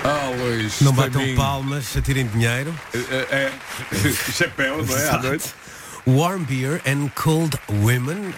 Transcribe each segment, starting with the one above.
Luís, Não batam palmas, atirem dinheiro. Chapéu, não é? À noite. Warm beer and cold women.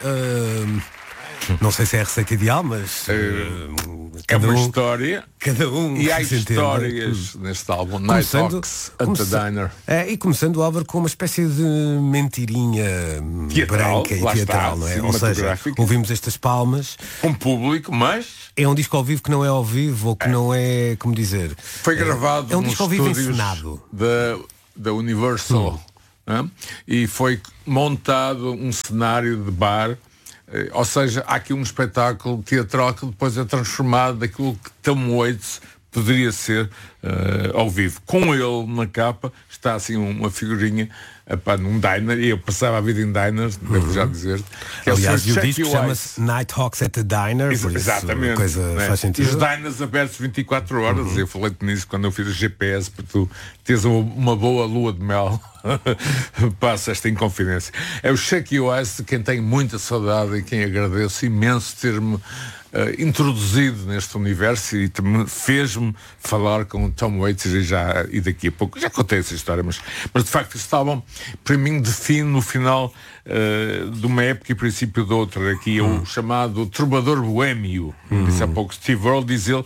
Não sei se é a receita ideal, mas É uma história. Cada um. E há se entende. histórias neste álbum, Night Hawks at the Diner. E começando, Álvaro, com uma espécie de mentirinha Teatral, branca e lá teatral, está, não é? Ou seja, cinematográfica. ouvimos estas palmas. Com público, mas É um disco ao vivo que não é ao vivo, ou que não é, como dizer... foi gravado É um nos disco ao vivo estúdios encenado. da Universal. Né? E foi montado um cenário de bar. Ou seja, há aqui um espetáculo teatral que depois é transformado daquilo que Tom Waits poderia ser ao vivo. Com ele na capa está assim uma figurinha num diner, e eu passava a vida em diners, devo já dizer. Aliás, e o disco chama-se Night Hawks at the Diner, por isso exatamente, a coisa né? faz sentido. E os diners abertos 24 horas, eu falei-te nisso quando eu fiz o GPS, para tu teres uma boa lua de mel. Passa esta inconfidência. É o Shake Your Eyes, de quem tenho muita saudade e quem agradeço imenso ter-me introduzido neste universo e também fez-me falar com o Tom Waits e daqui a pouco já contei essa história, mas de facto estavam, para mim, define no final de uma época e princípio de outra. Aqui é o chamado trovador boémio. Disse há pouco Steve Earle, diz ele,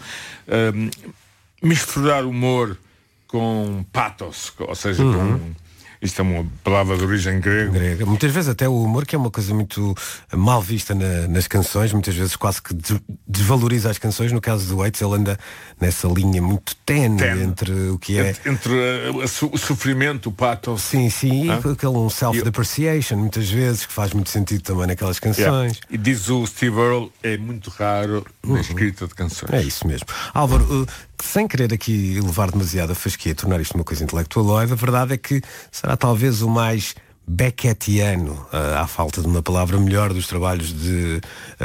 misturar humor com pathos, ou seja, isto é uma palavra de origem grega. Muitas vezes até o humor, que é uma coisa muito mal vista nas canções, muitas vezes quase que desvaloriza as canções. No caso do Waits, ele anda nessa linha muito tenue entre o que é... Entre o sofrimento, o pathos. Sim, e aquele um self-depreciation, muitas vezes, que faz muito sentido também naquelas canções. E diz o Steve Earle, é muito raro na escrita de canções. É isso mesmo. Álvaro, sem querer aqui levar demasiado a fasquia, tornar isto uma coisa intelectualoide, a verdade é que será talvez o mais beckettiano, à falta de uma palavra melhor, dos trabalhos de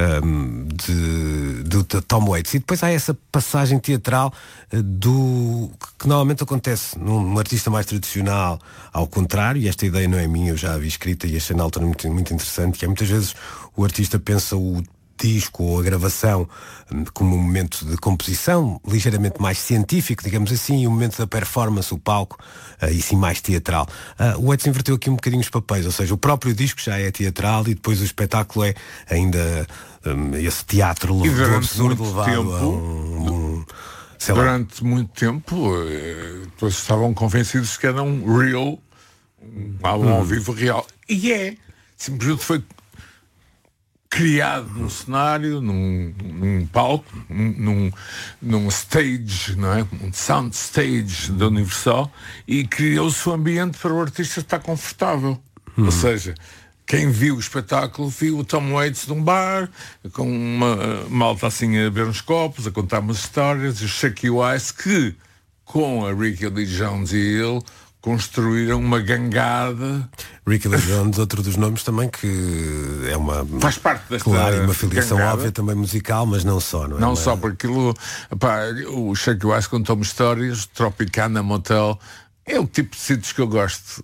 Tom Waits. E depois há essa passagem teatral que normalmente acontece num artista mais tradicional, ao contrário, e esta ideia não é minha, eu já a vi escrita e achei na altura muito, muito interessante, que é muitas vezes o artista pensa o disco ou a gravação como um momento de composição ligeiramente mais científico, digamos assim, e o momento da performance, o palco, e sim mais teatral. O Waits inverteu aqui um bocadinho os papéis, ou seja, o próprio disco já é teatral e depois o espetáculo é ainda esse teatro do absurdo levado durante muito tempo todos estavam convencidos que era um álbum ao vivo real, e simplesmente foi criado num cenário, num palco, num stage, não é? Um sound stage da Universal, e criou-se o ambiente para o artista estar confortável. Ou seja, quem viu o espetáculo viu o Tom Waits num bar, com uma malta assim a beber uns copos, a contar umas histórias, e o Shake Your Eyes, que com a Ricky Lee Jones e ele construíram uma gangada. Ricky Lee Jones, outro dos nomes também, que é uma... Faz parte desta uma filiação gangada. óbvia também musical, mas não só, não é? Não só porque aquilo... o Shake Your Eyes contou-me histórias, Tropicana Motel, é o tipo de sítios que eu gosto.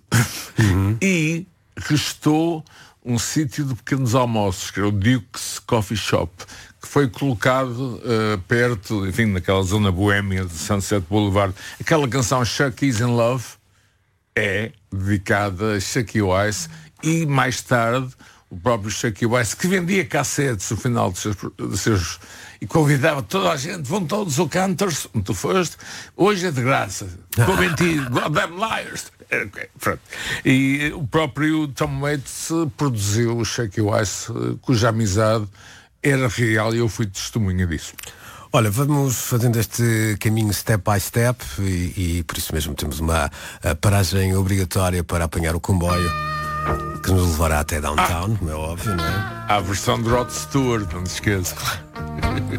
E restou um sítio de pequenos almoços, que era o Duke's Coffee Shop, que foi colocado perto, enfim, naquela zona boémia de Sunset Boulevard. Aquela canção Chuck Is in Love é dedicada a Shake Your Eyes, e mais tarde o próprio Shake Your Eyes, que vendia cassetes no final dos seus e convidava toda a gente, vão todos ao Cantors, onde tu foste, hoje é de graça, com mentir, goddamn liars. Pronto. E o próprio Tom Waits produziu o Shake Your Eyes, cuja amizade era real, e eu fui testemunha disso. Olha, vamos fazendo este caminho step by step e por isso mesmo temos uma paragem obrigatória para apanhar o comboio que nos levará até downtown, como é óbvio, não é? A versão de Rod Stewart, não se esqueça.